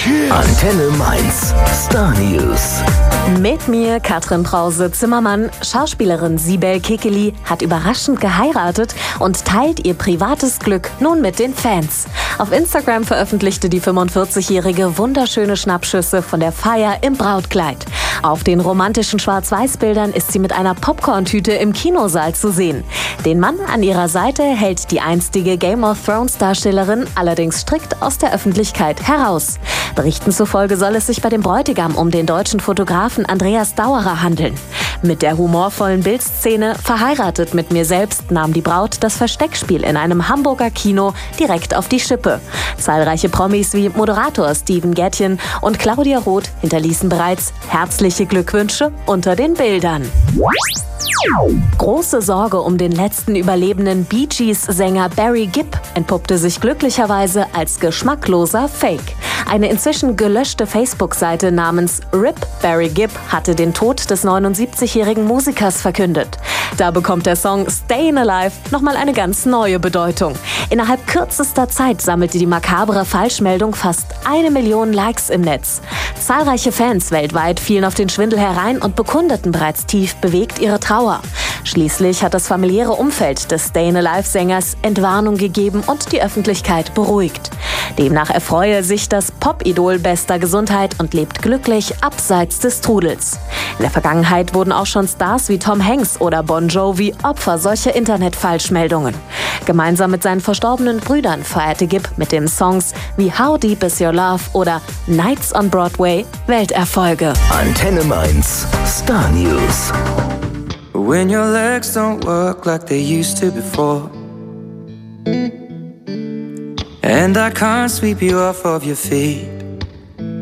Antenne Mainz. Star News. Mit mir Katrin Brause-Zimmermann. Schauspielerin Sibel Kekilli hat überraschend geheiratet und teilt ihr privates Glück nun mit den Fans. Auf Instagram veröffentlichte die 45-Jährige wunderschöne Schnappschüsse von der Feier im Brautkleid. Auf den romantischen Schwarz-Weiß-Bildern ist sie mit einer Popcorn-Tüte im Kinosaal zu sehen. Den Mann an ihrer Seite hält die einstige Game of Thrones-Darstellerin allerdings strikt aus der Öffentlichkeit heraus. Berichten zufolge soll es sich bei dem Bräutigam um den deutschen Fotografen Andreas Dauerer handeln. Mit der humorvollen Bildszene "Verheiratet mit mir selbst" nahm die Braut das Versteckspiel in einem Hamburger Kino direkt auf die Schippe. Zahlreiche Promis wie Moderator Steven Gätjen und Claudia Roth hinterließen bereits herzliche Glückwünsche unter den Bildern. Große Sorge um den letzten überlebenden Bee Gees-Sänger Barry Gibb entpuppte sich glücklicherweise als geschmackloser Fake. Eine inzwischen gelöschte Facebook-Seite namens RIP Barry Gibb hatte den Tod des 79-jährigen Musikers verkündet. Da bekommt der Song Stayin' Alive nochmal eine ganz neue Bedeutung. Innerhalb kürzester Zeit sammelte die makabre Falschmeldung fast 1 Million Likes im Netz. Zahlreiche Fans weltweit fielen auf den Schwindel herein und bekundeten bereits tief bewegt ihre Trauer. Schließlich hat das familiäre Umfeld des Stayin' Alive-Sängers Entwarnung gegeben und die Öffentlichkeit beruhigt. Demnach erfreue sich das Pop-Idol bester Gesundheit und lebt glücklich abseits des Trudels. In der Vergangenheit wurden auch schon Stars wie Tom Hanks oder Bon Jovi Opfer solcher Internet-Falschmeldungen. Gemeinsam mit seinen verstorbenen Brüdern feierte Gibb mit den Songs wie How Deep Is Your Love oder Nights on Broadway Welterfolge. Antenne Mainz. Star News. When your legs don't work like they used to before, and I can't sweep you off of your feet,